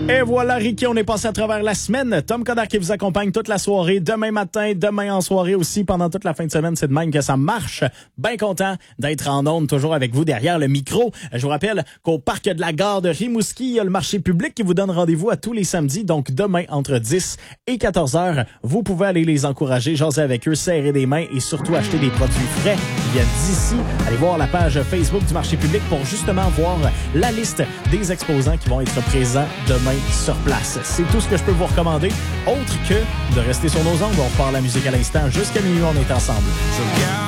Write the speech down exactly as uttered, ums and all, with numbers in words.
Et voilà, Ricky, on est passé à travers la semaine. Tom Coderre qui vous accompagne toute la soirée, demain matin, demain en soirée aussi, pendant toute la fin de semaine. C'est de même que ça marche. Bien content d'être en ondes, toujours avec vous derrière le micro. Je vous rappelle qu'au parc de la gare de Rimouski, il y a le marché public qui vous donne rendez-vous à tous les samedis. Donc demain, entre dix et quatorze heures, vous pouvez aller les encourager, jaser avec eux, serrer des mains et surtout acheter des produits frais. Il y a d'ici, allez voir la page Facebook du marché public pour justement voir la liste des exposants qui vont être présents demain sur place. C'est tout ce que je peux vous recommander, autre que de rester sur nos ondes. On repart la musique à l'instant. Jusqu'à minuit, on est ensemble.